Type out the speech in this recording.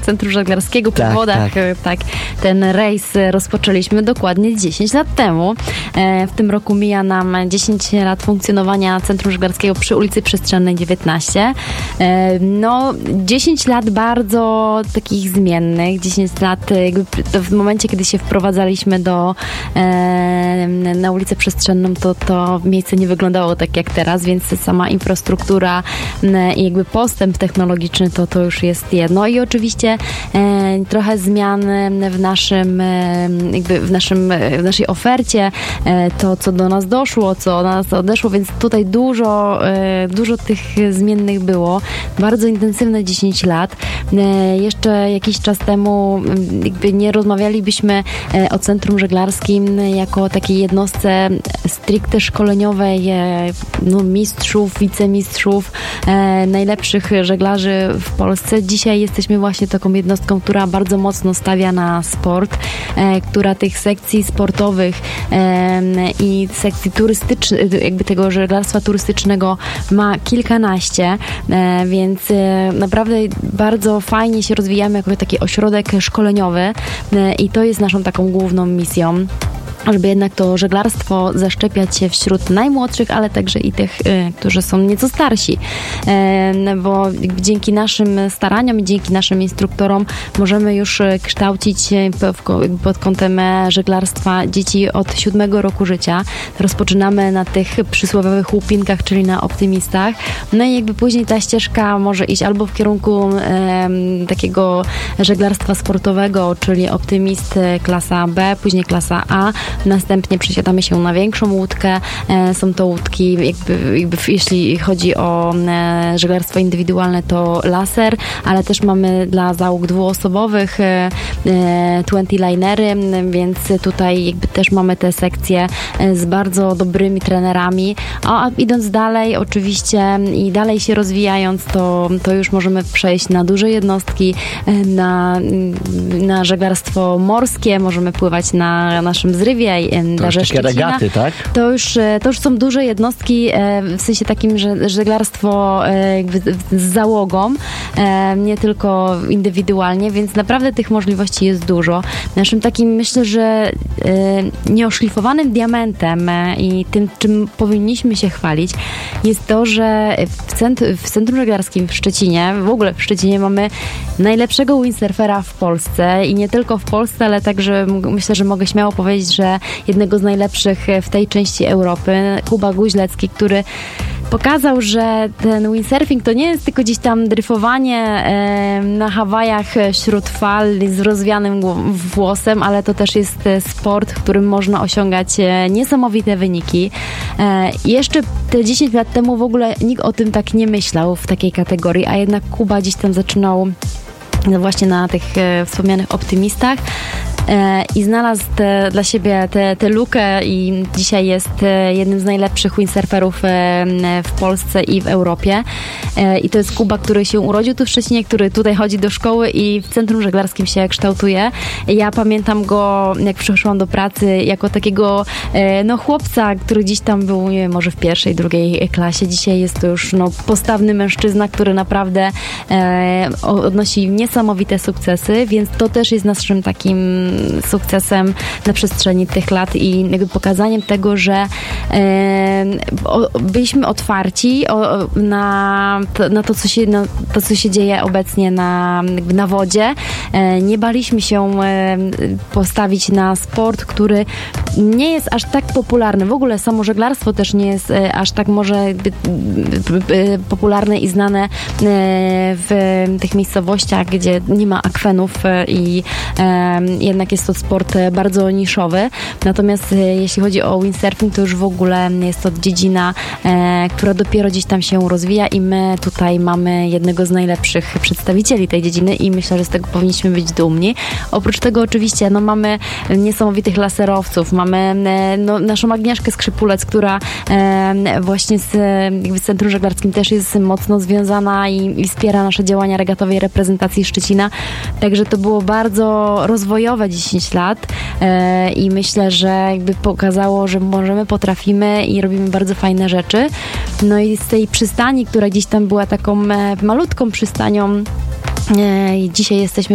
Centrum Żeglarskiego po wodach. Tak, ten rejs rozpoczęliśmy dokładnie 10 lat temu. W tym roku mija nam 10 lat funkcjonowania Centrum Żeglarskiego przy ulicy Przestrzennej 19. 10 lat bardzo takich zmiennych. 10 lat jakby w momencie, kiedy się wprowadzaliśmy na ulicę Przestrzenną, to miejsce nie wyglądało tak jak teraz, więc sama infrastruktura i jakby postęp technologiczny to już jest jedno. I oczywiście trochę zmian w naszej ofercie, to co do nas doszło, co od nas odeszło, więc tutaj dużo tych zmiennych było. Bardzo intensywne 10 lat. Jeszcze jakiś czas temu jakby nie rozmawialibyśmy o Centrum Żeglarskim jako takiej jednostce stricte szkoleniowej, mistrzów, wicemistrzów, najlepszych żeglarzy w Polsce. Dzisiaj jesteśmy właśnie taką jednostką, która bardzo mocno stawia na sport, która tych sekcji sportowych i sekcji turystycznych, jakby tego żeglarstwa turystycznego ma kilkanaście, więc naprawdę bardzo fajnie się rozwijamy jako taki ośrodek szkoleniowy i to jest naszą taką główną misją, żeby jednak to żeglarstwo zaszczepiać się wśród najmłodszych, ale także i tych, którzy są nieco starsi. Bo dzięki naszym staraniom i dzięki naszym instruktorom możemy już kształcić pod kątem żeglarstwa dzieci od 7 roku życia. Rozpoczynamy na tych przysłowiowych łupinkach, czyli na optymistach. No i jakby później ta ścieżka może iść albo w kierunku takiego żeglarstwa sportowego, czyli optymist klasa B, później klasa A. Następnie przesiadamy się na większą łódkę. Są to łódki, jakby jeśli chodzi o żeglarstwo indywidualne, to laser, ale też mamy dla załóg dwuosobowych 20 linery, więc tutaj jakby też mamy te sekcje z bardzo dobrymi trenerami. A idąc dalej, oczywiście i dalej się rozwijając, to już możemy przejść na duże jednostki, na żeglarstwo morskie, możemy pływać na naszym zrywie dla takie regaty, tak? To już są duże jednostki, w sensie takim, że żeglarstwo jakby z załogą, nie tylko indywidualnie, więc naprawdę tych możliwości jest dużo. Naszym takim, myślę, że nieoszlifowanym diamentem i tym, czym powinniśmy się chwalić, jest to, że w Centrum Żeglarskim w Szczecinie, w ogóle w Szczecinie mamy najlepszego windsurfera w Polsce i nie tylko w Polsce, ale także myślę, że mogę śmiało powiedzieć, że jednego z najlepszych w tej części Europy, Kuba Guźlecki, który pokazał, że ten windsurfing to nie jest tylko gdzieś tam dryfowanie na Hawajach wśród fal z rozwianym włosem, ale to też jest sport, w którym można osiągać niesamowite wyniki. Jeszcze te 10 lat temu w ogóle nikt o tym tak nie myślał w takiej kategorii, a jednak Kuba gdzieś tam zaczynał właśnie na tych wspomnianych optymistach i znalazł dla siebie tę lukę i dzisiaj jest jednym z najlepszych windsurferów w Polsce i w Europie. I to jest Kuba, który się urodził tu w Szczecinie, który tutaj chodzi do szkoły i w Centrum Żeglarskim się kształtuje. Ja pamiętam go, jak przyszłam do pracy, jako takiego chłopca, który gdzieś tam był, nie wiem, może w pierwszej, drugiej klasie. Dzisiaj jest to już postawny mężczyzna, który naprawdę odnosi niesamowite sukcesy, więc to też jest naszym takim sukcesem na przestrzeni tych lat i jakby pokazaniem tego, że byliśmy otwarci na to, co się dzieje obecnie na wodzie. Nie baliśmy się postawić na sport, który nie jest aż tak popularny. W ogóle samo żeglarstwo też nie jest aż tak może popularne i znane w tych miejscowościach, gdzie nie ma akwenów i jednak jest to sport bardzo niszowy. Natomiast jeśli chodzi o windsurfing, to już w ogóle jest to dziedzina, która dopiero gdzieś tam się rozwija i my tutaj mamy jednego z najlepszych przedstawicieli tej dziedziny i myślę, że z tego powinniśmy być dumni. Oprócz tego oczywiście mamy niesamowitych laserowców, mamy naszą Agnieszkę Skrzypulec, która właśnie z Centrum Żeglarskim też jest mocno związana i wspiera nasze działania regatowej reprezentacji Szczecina. Także to było bardzo rozwojowe 10 lat i myślę, że jakby pokazało, że możemy, potrafimy i robimy bardzo fajne rzeczy. No i z tej przystani, która gdzieś tam była taką malutką przystanią, dzisiaj jesteśmy